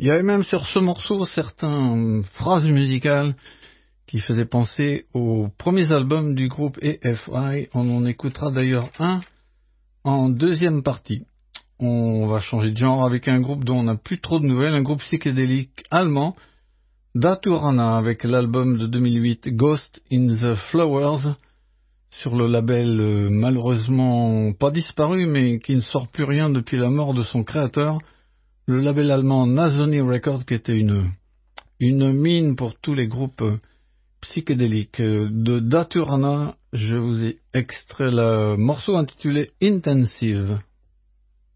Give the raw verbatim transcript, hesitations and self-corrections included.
Il y avait même sur ce morceau certaines phrases musicales qui faisaient penser aux premiers albums du groupe A F I. On en écoutera d'ailleurs un en deuxième partie. On va changer de genre avec un groupe dont on n'a plus trop de nouvelles, un groupe psychédélique allemand, Daturana, avec l'album de deux mille huit Ghost in the Flowers, sur le label euh, malheureusement pas disparu mais qui ne sort plus rien depuis la mort de son créateur, le label allemand Nasoni Records, qui était une, une mine pour tous les groupes euh, psychédéliques. De Daturana, je vous ai extrait le morceau intitulé Intensive.